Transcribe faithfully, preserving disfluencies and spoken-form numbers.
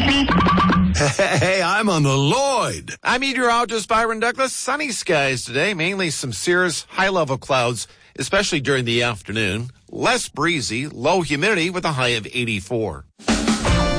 Hey, I'm on the Lloyd. I'm meteorologist Byron Douglas. Sunny skies today, mainly some cirrus, high-level clouds, especially during the afternoon. Less breezy, low humidity with a high of eighty-four.